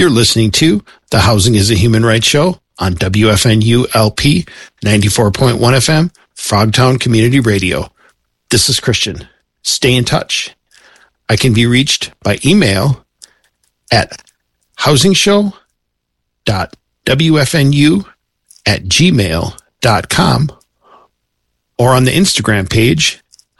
You're listening to the Housing is a Human Rights Show on WFNU-LP 94.1 FM, Frogtown Community Radio. This is Christian. Stay in touch. I can be reached by email at housingshow.wfnu@gmail.com or on the Instagram page,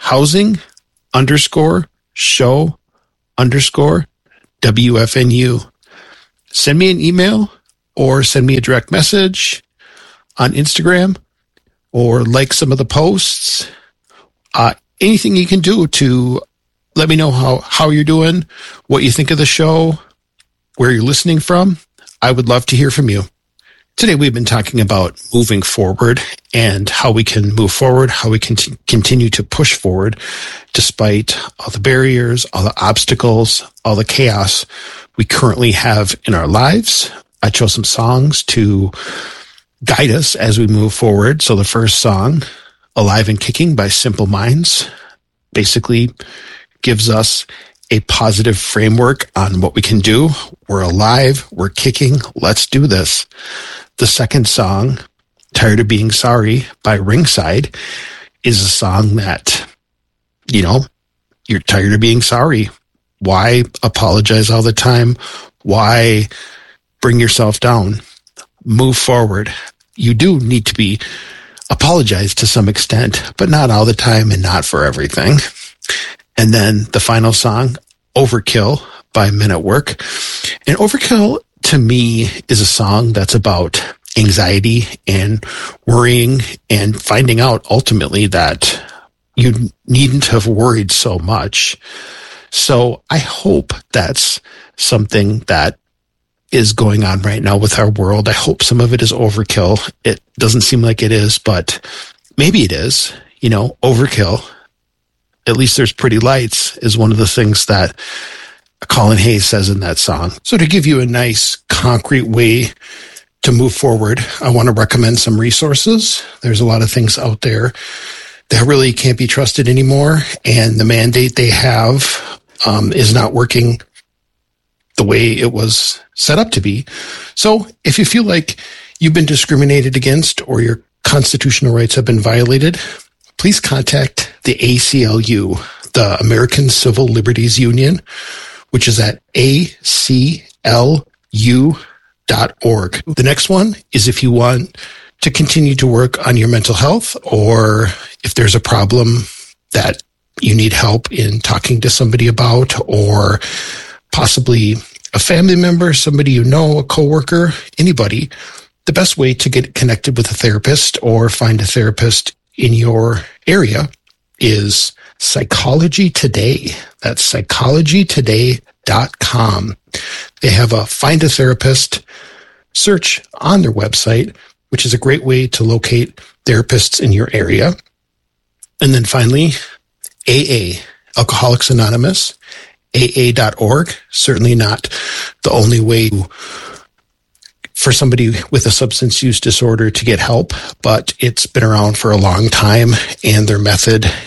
housing_show_WFNU. Send me an email or send me a direct message on Instagram or like some of the posts. Anything you can do to let me know how you're doing, what you think of the show, where you're listening from. I would love to hear from you. Today we've been talking about moving forward and how we can move forward, how we can continue to push forward despite all the barriers, all the obstacles, all the chaos we currently have in our lives. I chose some songs to guide us as we move forward. So the first song, Alive and Kicking by Simple Minds, basically gives us a positive framework on what we can do. We're alive, we're kicking, let's do this. The second song, Tired of Being Sorry by Ringside, is a song that, you're tired of being sorry. Why apologize all the time? Why bring yourself down? Move forward. You do need to be apologized to some extent, but not all the time and not for everything. And then the final song, Overkill by Men at Work. And Overkill, to me, is a song that's about anxiety and worrying and finding out ultimately that you needn't have worried so much. So I hope that's something that is going on right now with our world. I hope some of it is overkill. It doesn't seem like it is, but maybe it is. Overkill. At least there's pretty lights is one of the things that Colin Hayes says in that song. So to give you a nice concrete way to move forward, I want to recommend some resources. There's a lot of things out there that really can't be trusted anymore, and the mandate they have is not working the way it was set up to be. So if you feel like you've been discriminated against or your constitutional rights have been violated, please contact the ACLU, the American Civil Liberties Union, which is at aclu.org. The next one is if you want to continue to work on your mental health, or if there's a problem that you need help in talking to somebody about, or possibly a family member, somebody you know, a coworker, anybody, the best way to get connected with a therapist or find a therapist in your area is Psychology Today. That's psychologytoday.com. They have a Find a Therapist search on their website, which is a great way to locate therapists in your area. And then finally, AA, Alcoholics Anonymous, AA.org. Certainly not the only way for somebody with a substance use disorder to get help, but it's been around for a long time, and their method